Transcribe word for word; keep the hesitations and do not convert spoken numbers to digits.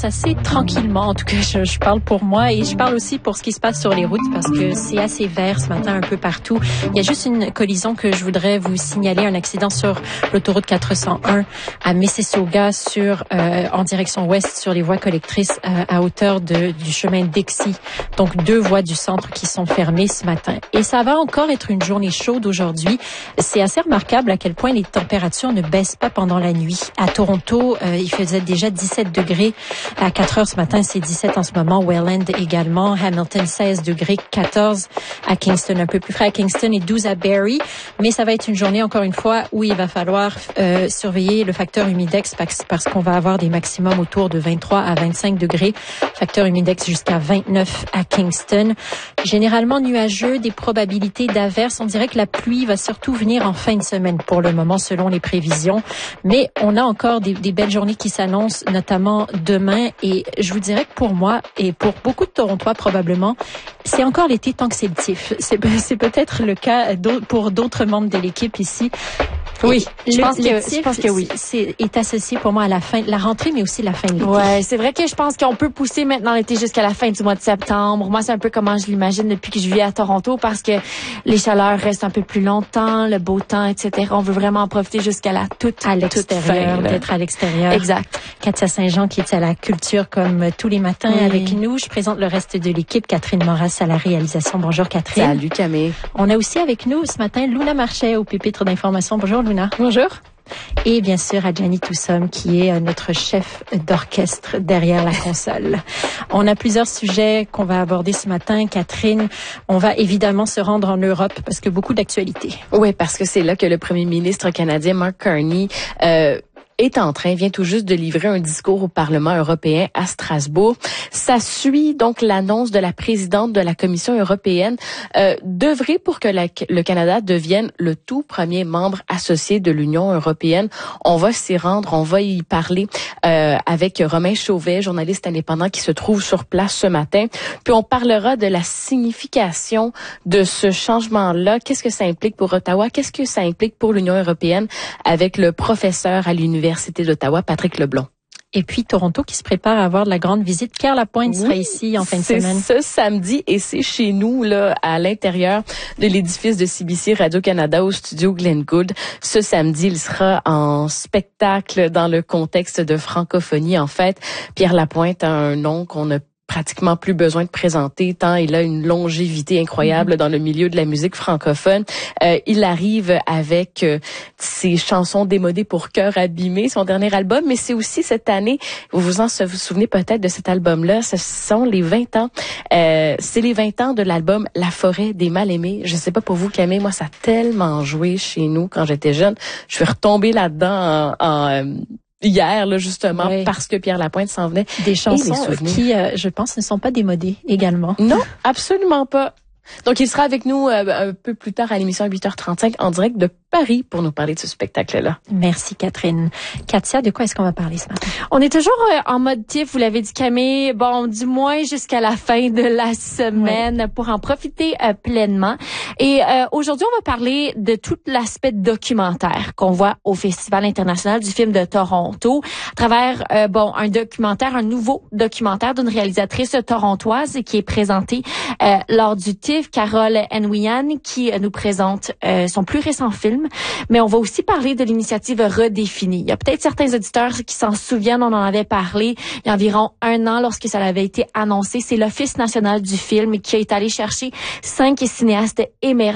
avance assez tranquillement. En tout cas, je, je parle pour moi et je parle aussi pour ce qui se passe sur les routes parce que c'est assez vert ce matin un peu partout. Il y a juste une collision que je voudrais vous signaler, un accident sur l'autoroute quatre cent un à Mississauga sur euh, en direction ouest sur les voies collectrices euh, à hauteur de, du chemin Dixie. Donc deux voies du centre qui sont fermées ce matin. Et ça va encore être une journée chaude aujourd'hui. C'est assez remarquable à quel point les températures ne baissent pas pendant la nuit. À Toronto, euh, il faisait déjà dix-sept degrés à quatre heures ce matin, c'est dix-sept en ce moment. Welland également. Hamilton, seize degrés, quatorze à Kingston, un peu plus frais à Kingston et douze à Barrie. Mais ça va être une journée, encore une fois, où il va falloir euh, surveiller le facteur humidex parce, parce qu'on va avoir des maximums autour de vingt-trois à vingt-cinq degrés. Facteur humidex jusqu'à vingt-neuf à Kingston. Généralement nuageux, des probabilités d'averses. On dirait que la pluie va surtout venir en fin de semaine pour le moment, selon les prévisions. Mais on a encore des, des belles journées qui s'annoncent, notamment demain. Et je vous dirais que pour moi, et pour beaucoup de Torontois probablement, c'est encore l'été tant que c'est le tif. C'est, c'est peut-être le cas pour d'autres membres de l'équipe ici. Oui, le, je pense le que tif, je pense que oui. C'est, est associé pour moi à la fin, la rentrée, mais aussi la fin de l'été. Ouais, c'est vrai que je pense qu'on peut pousser maintenant l'été jusqu'à la fin du mois de septembre. Moi, c'est un peu comment je l'imagine depuis que je vis à Toronto, parce que les chaleurs restent un peu plus longtemps, le beau temps, et cetera. On veut vraiment en profiter jusqu'à la toute à l'extérieur, toute fin, d'être à l'extérieur. Exact. Katia Saint-Jean qui est à la culture comme tous les matins oui. avec nous. Je présente le reste de l'équipe. Catherine Moras à la réalisation. Bonjour Catherine. Salut Camille. On a aussi avec nous ce matin Luna Marchais au pupitre d'information. Bonjour Luna. Bonjour. Et bien sûr, Adjani Toussom, qui est notre chef d'orchestre derrière la console. On a plusieurs sujets qu'on va aborder ce matin. Catherine, on va évidemment se rendre en Europe parce que beaucoup d'actualités. Oui, parce que c'est là que le premier ministre canadien, Mark Carney, euh, est en train, vient tout juste de livrer un discours au Parlement européen à Strasbourg. Ça suit donc l'annonce de la présidente de la Commission européenne euh, d'œuvrer pour que la, le Canada devienne le tout premier membre associé de l'Union européenne. On va s'y rendre, on va y parler euh, avec Romain Chauvet, journaliste indépendant qui se trouve sur place ce matin. Puis on parlera de la signification de ce changement-là. Qu'est-ce que ça implique pour Ottawa? Qu'est-ce que ça implique pour l'Union européenne avec le professeur à l'Université d'Ottawa, Patrick Leblond. Et puis Toronto qui se prépare à avoir de la grande visite. Pierre Lapointe sera oui, ici en fin de semaine. C'est ce samedi et c'est chez nous, là, à l'intérieur de l'édifice de C B C Radio-Canada au studio Glenn Gould. Ce samedi, il sera en spectacle dans le contexte de francophonie. En fait, Pierre Lapointe a un nom qu'on a pratiquement plus besoin de présenter, tant il a une longévité incroyable mm-hmm. dans le milieu de la musique francophone. Euh, il arrive avec euh, ses chansons démodées pour cœur abîmé, son dernier album, mais c'est aussi cette année, vous vous en vous souvenez peut-être de cet album-là, ce sont les vingt ans. Euh, c'est les vingt ans de l'album La forêt des mal-aimés. Je sais pas pour vous, Camille, moi ça a tellement joué chez nous quand j'étais jeune. Je suis retombée là-dedans en... en euh, hier, là, justement, oui. parce que Pierre Lapointe s'en venait. Des chansons qui, euh, je pense, ne sont pas démodées également. Non, absolument pas. Donc, il sera avec nous euh, un peu plus tard à l'émission à huit heures trente-cinq en direct de Paris pour nous parler de ce spectacle-là. Merci, Catherine. Katia, de quoi est-ce qu'on va parler ce matin? On est toujours euh, en mode tif, vous l'avez dit, Camille. Bon, du moins jusqu'à la fin de la semaine oui. pour en profiter euh, pleinement. Et euh, aujourd'hui, on va parler de tout l'aspect documentaire qu'on voit au Festival international du film de Toronto à travers, euh, bon, un documentaire, un nouveau documentaire d'une réalisatrice torontoise qui est présentée euh, lors du T I F, Carole Nguyen, qui euh, nous présente euh, son plus récent film. Mais on va aussi parler de l'initiative Redéfinie. Il y a peut-être certains auditeurs qui s'en souviennent, on en avait parlé il y a environ un an lorsque ça avait été annoncé. C'est l'Office national du film qui est allé chercher cinq cinéastes émergents